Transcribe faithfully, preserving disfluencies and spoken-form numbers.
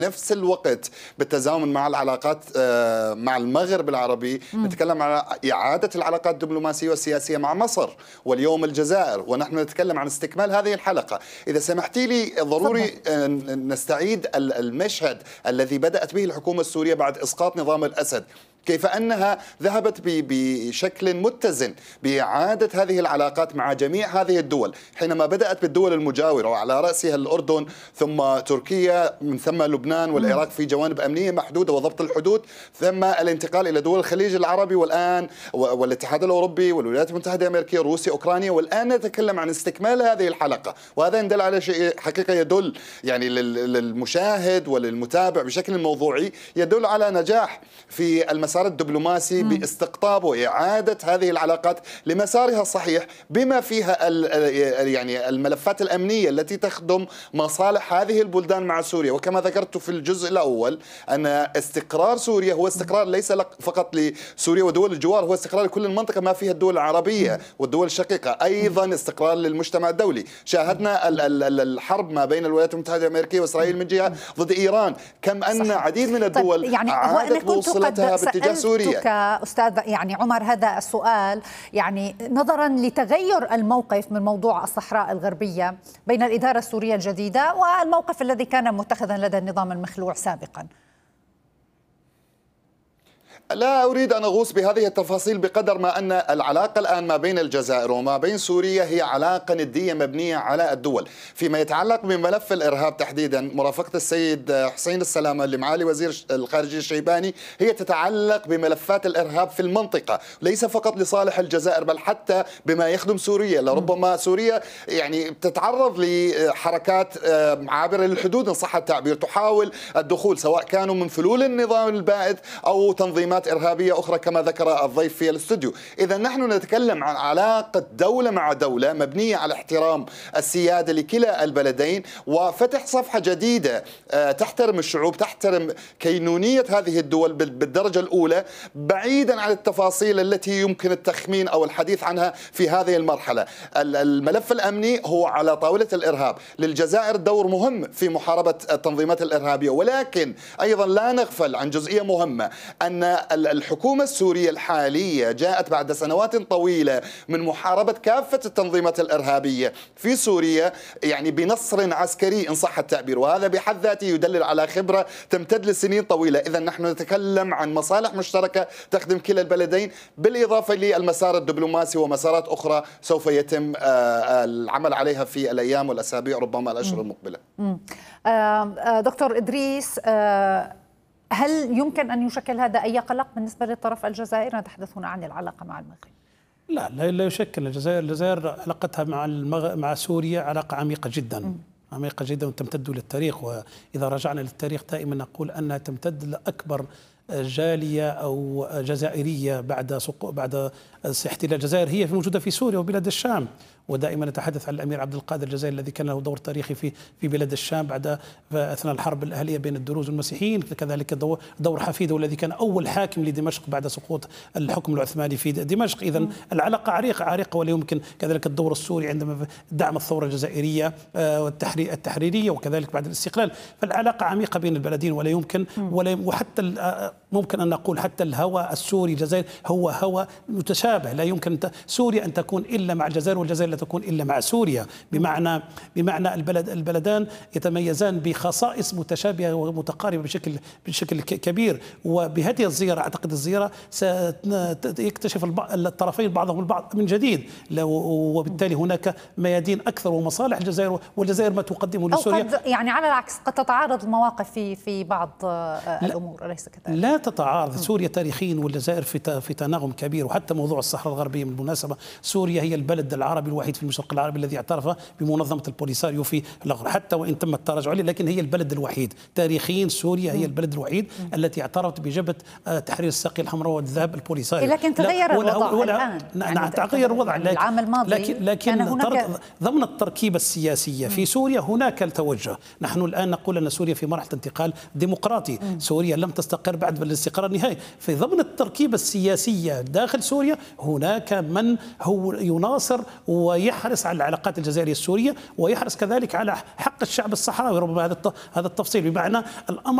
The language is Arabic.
نفس الوقت بالتزامن مع العلاقات مع المغرب العربي م. نتكلم عن إعادة العلاقات الدبلوماسية والسياسية مع مصر واليوم الجزائر، ونحن نتكلم عن استكمال هذه الحلقة. إذا سمحتي لي ضروري فضل. نستعيد المشهد الذي بدأت به الحكومة السورية بعد إسقاط نظام الأسد، كيف أنها ذهبت بشكل متزن بإعادة هذه العلاقات مع جميع هذه الدول، حينما بدأت بالدول المجاورة وعلى رأسها الأردن ثم تركيا، من ثم لبنان والعراق في جوانب أمنية محدودة وضبط الحدود، ثم الانتقال إلى دول الخليج العربي والآن والاتحاد الأوروبي والولايات المتحدة الأمريكية، روسيا، أوكرانيا، والآن نتكلم عن استكمال هذه الحلقة. وهذا يدل على شيء حقيقة، يدل يعني للمشاهد وللمتابع بشكل موضوعي، يدل على نجاح في المسار الدبلوماسي باستقطاب وإعادة هذه العلاقات لمسارها الصحيح، بما فيها يعني الملفات الأمنية التي تخدم مصالح هذه البلدان مع سوريا. وكما ذكرت في الجزء الأول أن استقرار سوريا هو استقرار ليس فقط لسوريا ودول الجوار، هو استقرار لكل المنطقة ما فيها الدول العربية والدول الشقيقة، أيضا استقرار للمجتمع الدولي. شاهدنا الحرب ما بين الولايات المتحدة الأمريكية وإسرائيل من جهة ضد إيران، كم أن صحيح. عديد من الدول طيب يعني أعادت بوصلتها باتجاه سوريا. أستاذ يعني عمر، هذا السؤال يعني نظرا لتغير الموقف من موضوع الصحراء الغربية بين الإدارة السورية الجديدة والموقف الذي كان متخذا لدى النظام المخلوع سابقا. لا أريد أن أغوص بهذه التفاصيل بقدر ما أن العلاقة الآن ما بين الجزائر وما بين سوريا هي علاقة ندية مبنية على الدول. فيما يتعلق بملف الإرهاب تحديدا، مرافقة السيد حسين السلامة لمعالي وزير الخارجية الشيباني هي تتعلق بملفات الإرهاب في المنطقة، ليس فقط لصالح الجزائر بل حتى بما يخدم سوريا. لربما سوريا يعني تتعرض لحركات عابرة للحدود إن صح التعبير، تحاول الدخول سواء كانوا من فلول النظام البائد أو تنظيمات إرهابية أخرى كما ذكر الضيف في الاستوديو. إذا نحن نتكلم عن علاقة دولة مع دولة مبنية على احترام السيادة لكلا البلدين وفتح صفحة جديدة تحترم الشعوب، تحترم كينونية هذه الدول بالدرجة الأولى، بعيدا عن التفاصيل التي يمكن التخمين أو الحديث عنها في هذه المرحلة. الملف الأمني هو على طاولة الإرهاب، للجزائر دور مهم في محاربة التنظيمات الإرهابية، ولكن أيضا لا نغفل عن جزئية مهمة، أن الحكومة السورية الحالية جاءت بعد سنوات طويلة من محاربة كافة التنظيمات الإرهابية في سوريا، يعني بنصر عسكري إن صح التعبير، وهذا بحد ذاته يدلل على خبرة تمتد لسنين طويلة. إذا نحن نتكلم عن مصالح مشتركة تخدم كلا البلدين، بالإضافة للمسار الدبلوماسي ومسارات أخرى سوف يتم العمل عليها في الأيام والأسابيع ربما الأشهر المقبلة. دكتور إدريس، هل يمكن أن يشكل هذا أي قلق بالنسبة للطرف الجزائري؟ نتحدث هنا عن العلاقة مع المغرب. لا لا, لا يشكل. الجزائر الجزائر علاقتها مع المغ... مع سوريا علاقة عميقة جدا م. عميقة جدا وتمتد للتاريخ. وإذا رجعنا للتاريخ دائما نقول أنها تمتد لأكبر جالية أو جزائرية بعد سقوط بعد احتلال الجزائر هي موجودة في سوريا وبلاد الشام. ودائما نتحدث عن الأمير عبد القادر الجزائري الذي كان له دور تاريخي في في بلاد الشام بعد أثناء الحرب الأهلية بين الدروز والمسيحيين، كذلك دور حفيده الذي كان أول حاكم لدمشق بعد سقوط الحكم العثماني في دمشق. إذا العلاقة عريقة عريقة ولا يمكن. كذلك الدور السوري عندما دعم الثورة الجزائرية والتحريرية وكذلك بعد الاستقلال، فالعلاقة عميقة بين البلدين ولا يمكن ولا وحتى ممكن أن نقول حتى الهوى السوري الجزائري هو هوى متشابه. لا يمكن سوريا أن تكون إلا مع الجزائر والجزائر لا تكون إلا مع سوريا، بمعنى بمعنى البلد البلدان يتميزان بخصائص متشابهة ومتقاربة بشكل بشكل كبير. وبهذه الزيارة أعتقد الزيارة سيكتشف الطرفين بعضهم البعض من جديد، وبالتالي هناك ميادين أكثر ومصالح الجزائر والجزائر ما تقدمه لسوريا. أو قد يعني على العكس قد تتعارض المواقف في في بعض الأمور، أليس كذلك؟ لا تتعارض. سوريا تاريخيا والجزائر في في تناغم كبير. وحتى موضوع الصحراء الغربية بالمناسبة، سوريا هي البلد العربي الوحيد في المشرق العربي الذي اعترف بمنظمة البوليساريو في الغرب، حتى وإن تم التراجع عليه، لكن هي البلد الوحيد تاريخيا. سوريا هي البلد الوحيد التي اعترفت بجبهة تحرير الساقية الحمراء والذهب البوليساريو. لكن تغير الوضع الآن. نعم يعني تغير الوضع، لكن العام الماضي لكن, لكن هناك ضمن التركيبة السياسية في سوريا هناك التوجه. نحن الآن نقول أن سوريا في مرحلة انتقال ديمقراطي. سوريا لم تستقر بعد الاستقرار النهائي. في ضمن التركيبة السياسية داخل سوريا هناك من هو يناصر ويحرص على العلاقات الجزائرية السورية، ويحرص كذلك على حق الشعب الصحراوي. ربما هذا هذا التفصيل، بمعنى الأمر